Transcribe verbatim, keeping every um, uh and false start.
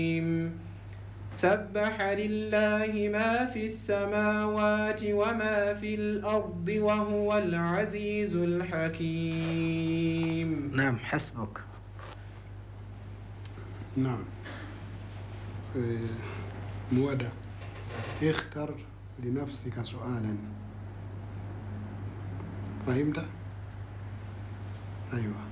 سبح لله ما في السماوات وما في الأرض وهو العزيز الحكيم. نعم حسبك. نعم مودة اختر لنفسك سؤالا. فهمت؟ أيوة.